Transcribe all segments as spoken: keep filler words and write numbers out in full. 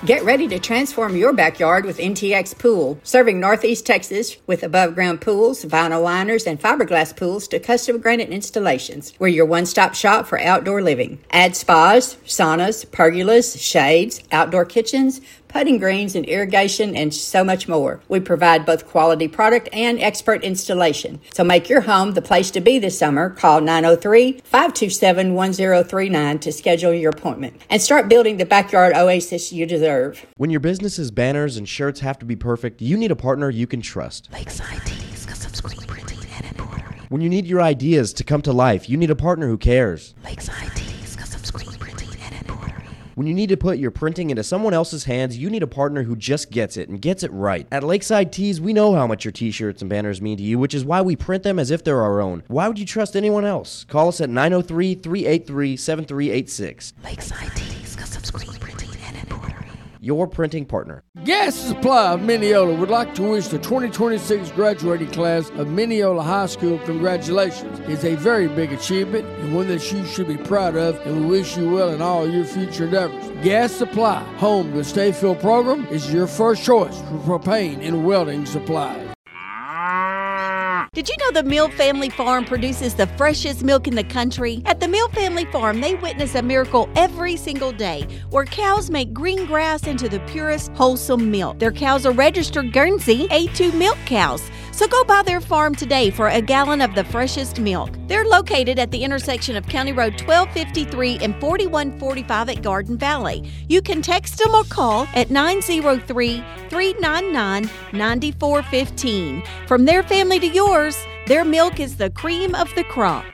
Get ready to transform your backyard with N T X Pool, serving Northeast Texas with above-ground pools, vinyl liners, and fiberglass pools to custom granite installations. We're your one-stop shop for outdoor living. Add spas, saunas, pergolas, shades, outdoor kitchens, putting greens and irrigation, and so much more. We provide both quality product and expert installation. So make your home the place to be this summer. Call nine oh three, five two seven, one oh three nine to schedule your appointment and start building the backyard oasis you deserve. When your business's banners and shirts have to be perfect, you need a partner you can trust. Lakeside Tees, custom screen printing and embroidery. When you need your ideas to come to life, you need a partner who cares. Lakeside Tees, custom screen printing and embroidery. When you need to put your printing into someone else's hands, you need a partner who just gets it and gets it right. At Lakeside Tees, we know how much your t-shirts and banners mean to you, which is why we print them as if they're our own. Why would you trust anyone else? Call us at nine oh three, three eight three, seven three eight six. Lakeside Tees, custom screen printing and embroidery. Your printing partner. Gas Supply of Mineola would like to wish the twenty twenty-six graduating class of Mineola High School congratulations. It's a very big achievement and one that you should be proud of, and we wish you well in all your future endeavors. Gas Supply, home to the Stay Filled program, is your first choice for propane and welding supplies. Did you know the Mill Family Farm produces the freshest milk in the country? At the Mill Family Farm, they witness a miracle every single day where cows make green grass into the purest, wholesome milk. Their cows are registered Guernsey A two milk cows. So go by their farm today for a gallon of the freshest milk. They're located at the intersection of County Road twelve fifty-three and forty-one forty-five at Garden Valley. You can text them or call at nine oh three, three nine nine, nine four one five. From their family to yours, their milk is the cream of the crop.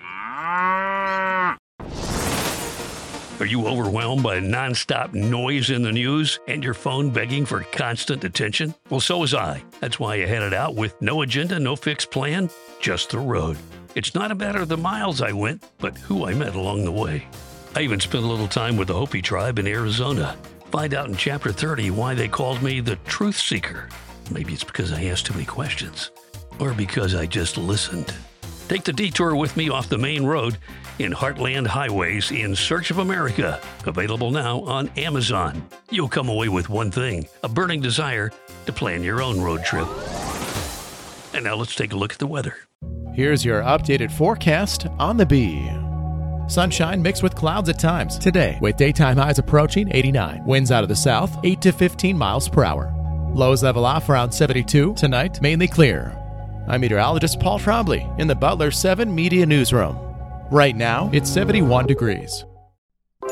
Are you overwhelmed by nonstop noise in the news and your phone begging for constant attention? Well, so was I. That's why I headed out with no agenda, no fixed plan, just the road. It's not a matter of the miles I went, but who I met along the way. I even spent a little time with the Hopi tribe in Arizona. Find out in Chapter thirty why they called me the Truth Seeker. Maybe it's because I asked too many questions, or because I just listened. Take the detour with me off the main road in Heartland Highways in Search of America. Available now on Amazon. You'll come away with one thing, a burning desire to plan your own road trip. And now let's take a look at the weather. Here's your updated forecast on the Bee. Sunshine mixed with clouds at times today, with daytime highs approaching eighty-nine. Winds out of the south, eight to fifteen miles per hour. Lows level off around seventy-two. Tonight, mainly clear. I'm meteorologist Paul Trombley in the Butler seven Media Newsroom. Right now, it's seventy-one degrees.